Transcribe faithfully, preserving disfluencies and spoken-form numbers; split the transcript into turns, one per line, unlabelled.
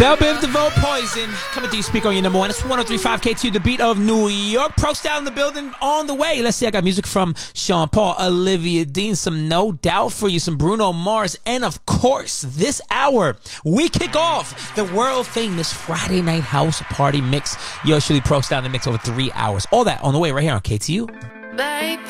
Bell Biv DeVoe Poison coming to you, speak on your number one. It's one oh three point five K T U, the beat of New York. Pro Style in the building on the way. Let's see, I got music from Sean Paul, Olivia Dean, some No Doubt for you, some Bruno Mars, and of course, this hour, we kick off the world famous Friday Night House Party Mix. Yo, Shirley Pro Style in the mix over three hours. All that on the way right here on K T U.
Baby.